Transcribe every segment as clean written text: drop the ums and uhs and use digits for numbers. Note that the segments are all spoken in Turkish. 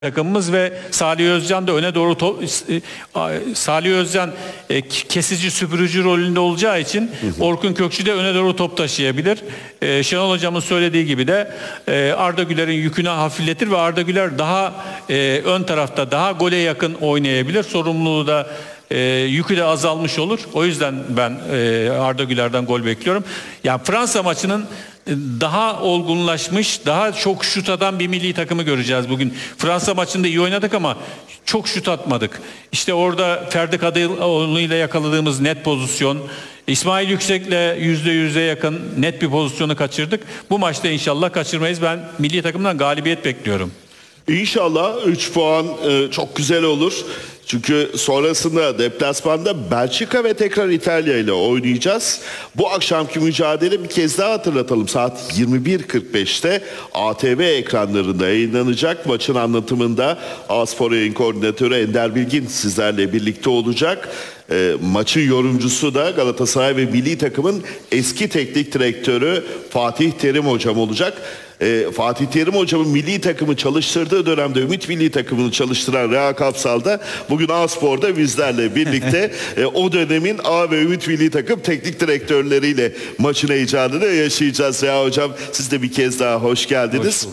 takımımız ve Salih Özcan da öne doğru Salih Özcan kesici süpürücü rolünde olacağı için Orkun Kökçü de öne doğru top taşıyabilir. Şenol Hocam'ın söylediği gibi de Arda Güler'in yükünü hafifletir ve Arda Güler daha ön tarafta daha gole yakın oynayabilir. Sorumluluğu da yükü de azalmış olur. O yüzden ben Arda Güler'den gol bekliyorum. Yani Fransa maçının daha olgunlaşmış, daha çok şut atan bir milli takımı göreceğiz bugün. Fransa maçında iyi oynadık ama çok şut atmadık. İşte orada Ferdi Kadıoğlu ile yakaladığımız net pozisyon, İsmail Yüksek'le %100'e yakın net bir pozisyonu kaçırdık. Bu maçta inşallah kaçırmayız. Ben milli takımdan galibiyet bekliyorum. İnşallah 3 puan çok güzel olur. Çünkü sonrasında deplasmanda Belçika ve tekrar İtalya ile oynayacağız. Bu akşamki mücadele bir kez daha hatırlatalım. Saat 21.45'te ATV ekranlarında yayınlanacak. Maçın anlatımında A-Spor Yayın Koordinatörü Ender Bilgin sizlerle birlikte olacak. Maçın yorumcusu da Galatasaray ve milli takımın eski teknik direktörü Fatih Terim hocam olacak. Fatih Terim hocamın milli takımı çalıştırdığı dönemde Ümit milli takımını çalıştıran Reha Kapsal da bugün A-Spor'da bizlerle birlikte o dönemin A ve Ümit milli takım teknik direktörleriyle maçın heyecanını yaşayacağız. Reha hocam, siz de bir kez daha hoş geldiniz.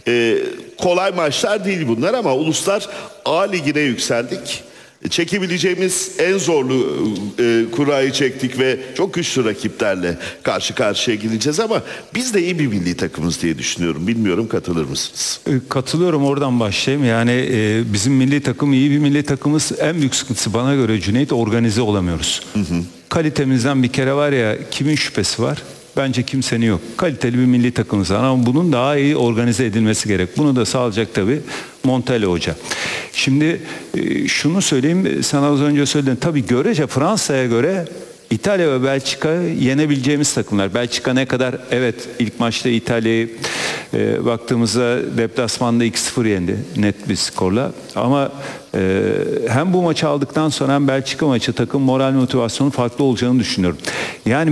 Kolay maçlar değil bunlar ama Uluslar A Ligi'ne yükseldik. Çekebileceğimiz en zorlu kurayı çektik ve çok güçlü rakiplerle karşı karşıya gideceğiz ama biz de iyi bir milli takımız diye düşünüyorum. Bilmiyorum, katılır mısınız? Katılıyorum, oradan başlayayım. Yani bizim milli takım iyi bir milli takımız. En büyük sıkıntısı bana göre Cüneyt, organize olamıyoruz. Kalitemizden bir kere var ya, kimin şüphesi var? Bence kimsenin yok. Kaliteli bir milli takımımız var ama bunun daha iyi organize edilmesi gerek. Bunu da sağlayacak tabii Montella Hoca. Şimdi şunu söyleyeyim, sana az önce söyledim. Tabii görece Fransa'ya göre İtalya ve Belçika yenebileceğimiz takımlar. Belçika ne kadar, evet, ilk maçta İtalya'yı baktığımızda deplasmanda 2-0 yendi net bir skorla. Ama hem bu maçı aldıktan sonra hem Belçika maçı takım moral motivasyonu farklı olacağını düşünüyorum. Yani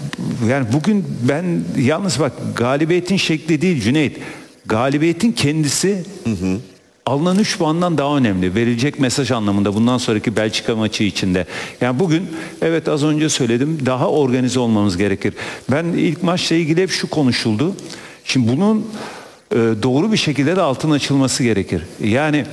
bugün ben yalnız bak, galibiyetin şekli değil Cüneyt. Galibiyetin kendisi alınan 3 puandan daha önemli. Verilecek mesaj anlamında bundan sonraki Belçika maçı içinde. Yani bugün, evet, az önce söyledim, daha organize olmamız gerekir. Ben ilk maçla ilgili hep şu konuşuldu. Şimdi bunun doğru bir şekilde de altın açılması gerekir. Yani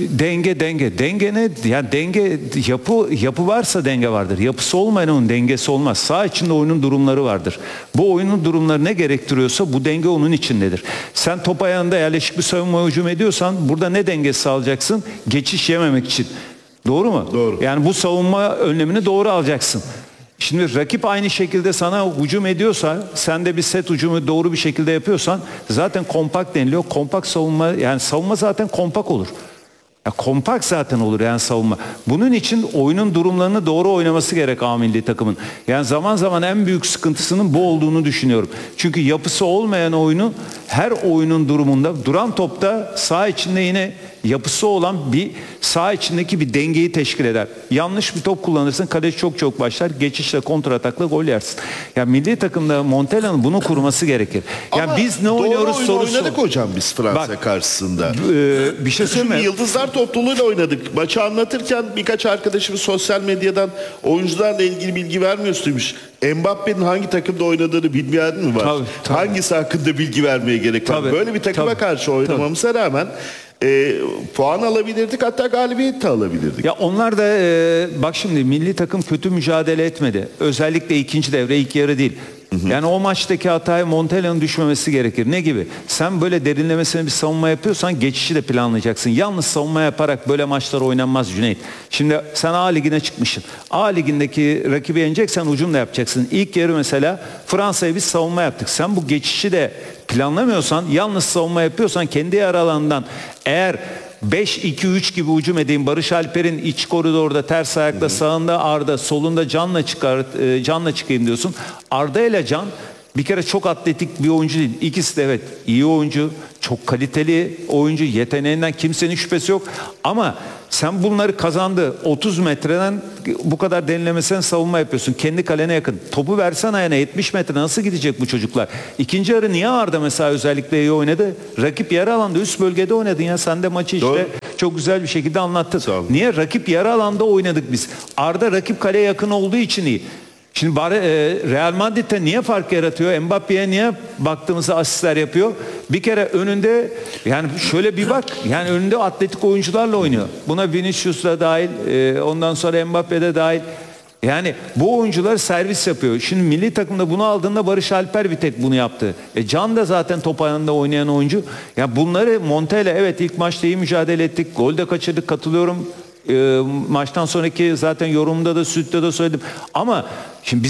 denge ne? Yani denge, yapı varsa denge vardır. Yapısı olmayanın dengesi olmaz. Saha içinde oyunun durumları vardır. Bu oyunun durumları ne gerektiriyorsa bu denge onun içindedir. Sen top ayağında yerleşik bir savunma hücum ediyorsan burada ne dengesi sağlayacaksın? Geçiş yememek için. Doğru mu? Doğru. Yani bu savunma önlemini doğru alacaksın. Şimdi rakip aynı şekilde sana hücum ediyorsa, sen de bir set hücumu doğru bir şekilde yapıyorsan zaten kompakt deniliyor. Kompakt savunma, yani savunma zaten kompakt olur. Ya kompakt zaten olur yani savunma. Bunun için oyunun durumlarını doğru oynaması gerek A milli takımın. Yani zaman zaman en büyük sıkıntısının bu olduğunu düşünüyorum. Çünkü yapısı olmayan oyunu her oyunun durumunda duran topta saha içinde yine yapısı olan bir saha içindeki bir dengeyi teşkil eder. Yanlış bir top kullanırsın, kaleci çok başlar, geçişle kontratakla gol yersin. Yani milli takımda Montella'nın bunu kurması gerekir. Yani biz ne oynuyoruz sorusu. Oynadık hocam biz Fransa karşısında. Bir şey söyleyeyim mi? Yıldızlar topluluğuyla oynadık. Maçı anlatırken birkaç arkadaşımız sosyal medyadan oyuncularla ilgili bilgi vermiyorsunuz. Mbappe'nin hangi takımda oynadığını bilmeyen mi var? Tabii. Hangisi hakkında bilgi vermeye gerek var? Tabii. Böyle bir takıma karşı oynamamıza rağmen puan alabilirdik, hatta galibiyet de alabilirdik. Ya onlar da bak şimdi milli takım kötü mücadele etmedi. Özellikle ikinci devre, ilk yarı değil. Yani o maçtaki hataya Montella'nın düşmemesi gerekir. Ne gibi? Sen böyle derinlemesine bir savunma yapıyorsan geçişi de planlayacaksın. Yalnız savunma yaparak böyle maçlar oynanmaz Cüneyt. Şimdi sen A Ligi'ne çıkmışsın. A Ligi'ndeki rakibi yeneceksen hücum da yapacaksın. İlk yarı mesela Fransa'ya biz savunma yaptık. Sen bu geçişi de planlamıyorsan, yalnız savunma yapıyorsan kendi yer alanından eğer 5-2-3 gibi hücum edeyim, Barış Alper'in iç koridorda ters ayakla, sağında Arda, solunda Can'la çıkayım diyorsun. Arda ile Can Bir kere çok atletik bir oyuncu değil. İkisi de evet iyi oyuncu, çok kaliteli oyuncu, yeteneğinden kimsenin şüphesi yok. Ama sen bunları kazandı. 30 metreden bu kadar denilemesen savunma yapıyorsun. Kendi kalene yakın. Topu versen ayağına 70 metre nasıl gidecek bu çocuklar? İkinci yarı niye Arda mesela özellikle iyi oynadı? Rakip yarı alanda üst bölgede oynadın ya. Sen de maçı işte Doğru. çok güzel bir şekilde anlattın. Sağ olun. Niye? Rakip yarı alanda oynadık biz. Arda rakip kaleye yakın olduğu için iyi. Şimdi Real Madrid'de niye fark yaratıyor? Mbappe'ye niye baktığımızda asistler yapıyor? Bir kere önünde yani şöyle bir bak yani önünde atletik oyuncularla oynuyor. Buna Vinicius da dahil ondan sonra Mbappe de dahil. Yani bu oyuncular servis yapıyor. Şimdi milli takımda bunu aldığında Barış Alper bir tek bunu yaptı. Can da zaten top ayağında oynayan oyuncu. Ya bunları Montella evet ilk maçta iyi mücadele ettik. Gol de kaçırdık katılıyorum. Maçtan sonraki zaten yorumda da stüdyoda da söyledim. Ama şimdi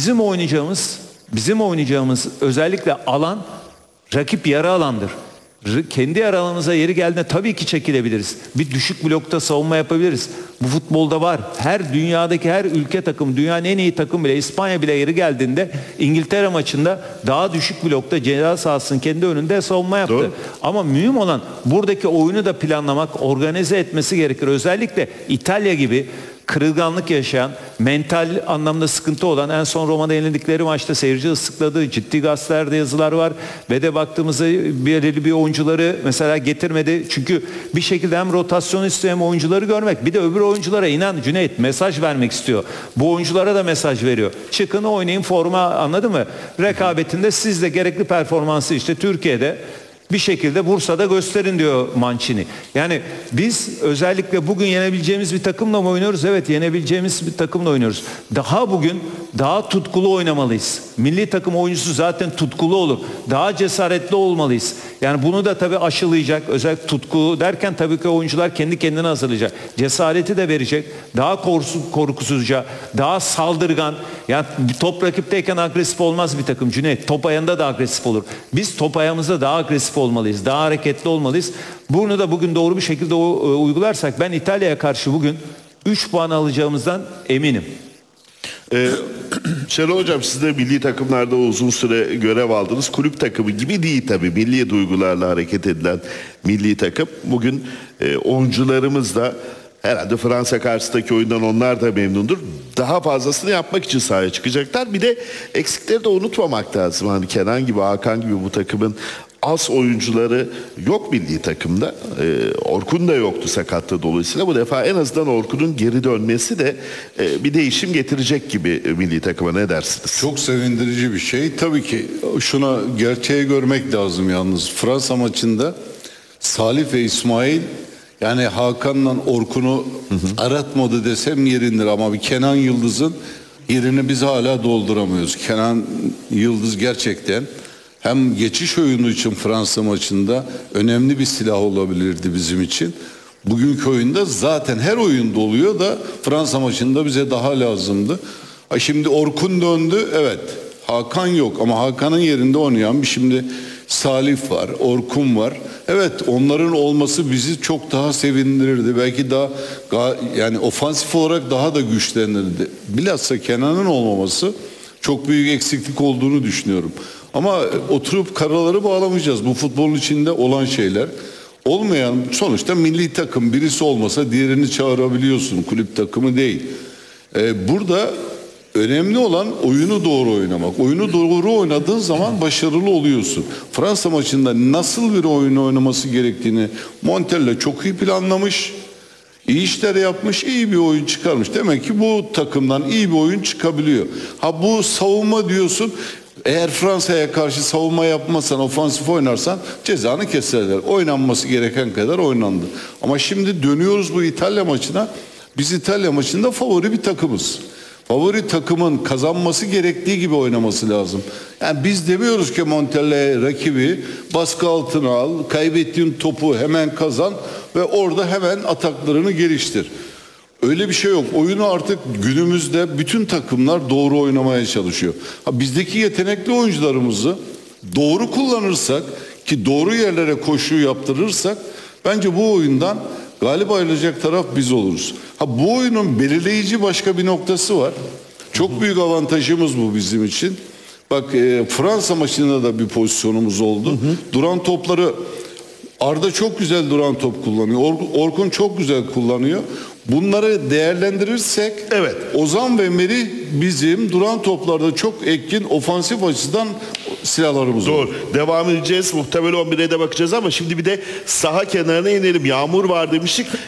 bizim oynayacağımız özellikle alan rakip yarı alandır. Kendi yarı alanımıza yeri geldiğinde tabii ki çekilebiliriz. Bir düşük blokta savunma yapabiliriz. Bu futbolda var. Her dünyadaki her ülke takım, dünyanın en iyi takım bile İspanya bile yeri geldiğinde İngiltere maçında daha düşük blokta ceza sahasının kendi önünde savunma yaptı. Doğru. Ama mühim olan buradaki oyunu da planlamak, organize etmesi gerekir. Özellikle İtalya gibi kırılganlık yaşayan, mental anlamda sıkıntı olan en son Roma'da yenildikleri maçta seyirci ıslıkladığı ciddi gazetelerde yazılar var. Ve de baktığımızda belirli bir oyuncuları mesela getirmedi. Çünkü bir şekilde hem rotasyon istiyor hem oyuncuları görmek. Bir de öbür oyunculara inan Cüneyt mesaj vermek istiyor. Bu oyunculara da mesaj veriyor. Çıkın oynayın forma anladın mı? Rekabetinde siz de gerekli performansı işte Türkiye'de bir şekilde Bursa'da gösterin diyor Mancini. Yani biz özellikle bugün yenebileceğimiz bir takımla mı oynuyoruz? Evet yenebileceğimiz bir takımla oynuyoruz. Bugün daha tutkulu oynamalıyız. Milli takım oyuncusu zaten tutkulu olur. Daha cesaretli olmalıyız. Yani bunu da tabii aşılayacak. Özellikle tutku derken tabii ki oyuncular kendi kendine hazırlayacak. Cesareti de verecek. Daha korkusuzca, daha saldırgan. Yani top rakipteyken agresif olmaz bir takım Cüneyt. Top ayağında da agresif olur. Biz top ayağımızda daha agresif olmalıyız. Daha hareketli olmalıyız. Bunu da bugün doğru bir şekilde uygularsak ben İtalya'ya karşı bugün 3 puan alacağımızdan eminim. Şenol Hocam siz de milli takımlarda uzun süre görev aldınız. Kulüp takımı gibi değil tabii. Milli duygularla hareket edilen milli takım. Bugün oyuncularımız da herhalde Fransa karşısındaki oyundan onlar da memnundur. Daha fazlasını yapmak için sahaya çıkacaklar. Bir de eksikleri de unutmamak lazım. Hani Kenan gibi, Hakan gibi bu takımın az oyuncuları yok milli takımda. Orkun da yoktu sakatlığı dolayısıyla. Bu defa en azından Orkun'un geri dönmesi de bir değişim getirecek gibi milli takıma, ne dersiniz? Çok sevindirici bir şey. Tabii ki şuna gerçeği görmek lazım yalnız. Fransa maçında Salih ve İsmail yani Hakan'la Orkun'u aratmadı desem yerindir ama bir Kenan Yıldız'ın yerini biz hala dolduramıyoruz. Kenan Yıldız gerçekten hem geçiş oyunu için Fransa maçında önemli bir silah olabilirdi bizim için. Bugünkü oyunda zaten her oyunda oluyor da Fransa maçında bize daha lazımdı. Şimdi Orkun döndü, evet. Hakan yok ama Hakan'ın yerinde oynayan bir şimdi Salih var, Orkun var. Evet, onların olması bizi çok daha sevindirirdi. Belki daha yani ofansif olarak daha da güçlenirdi. Bilhassa Kenan'ın olmaması çok büyük eksiklik olduğunu düşünüyorum. Ama oturup karaları bağlamayacağız. Bu futbolun içinde olan şeyler. Olmayan sonuçta milli takım birisi olmasa diğerini çağırabiliyorsun. Kulüp takımı değil. Burada önemli olan oyunu doğru oynamak. Oyunu doğru oynadığın zaman başarılı oluyorsun. Fransa maçında nasıl bir oyun oynaması gerektiğini Montella çok iyi planlamış. İyi işler yapmış, iyi bir oyun çıkarmış. Demek ki bu takımdan iyi bir oyun çıkabiliyor. Ha bu savunma diyorsun. Eğer Fransa'ya karşı savunma yapmazsan, ofansif oynarsan cezanı keserler. Oynanması gereken kadar oynandı. Ama şimdi dönüyoruz bu İtalya maçına. Biz İtalya maçında favori bir takımız. Favori takımın kazanması gerektiği gibi oynaması lazım. Yani biz demiyoruz ki Montella rakibi baskı altına al, kaybettiğin topu hemen kazan ve orada hemen ataklarını geliştir. Öyle bir şey yok. Oyunu artık günümüzde bütün takımlar doğru oynamaya çalışıyor. Bizdeki yetenekli oyuncularımızı doğru kullanırsak ki doğru yerlere koşu yaptırırsak bence bu oyundan galip ayrılacak taraf biz oluruz. Bu oyunun belirleyici başka bir noktası var. Çok büyük avantajımız bu bizim için. Bak Fransa maçında da bir pozisyonumuz oldu. Duran topları Arda çok güzel duran top kullanıyor. Orkun çok güzel kullanıyor. Bunları değerlendirirsek Evet. Ozan ve Merih bizim duran toplarda çok etkin ofansif açıdan silahlarımız var. Doğru. Devam edeceğiz. Muhtemel 11'e de bakacağız ama şimdi bir de saha kenarına inelim. Yağmur var demiştik.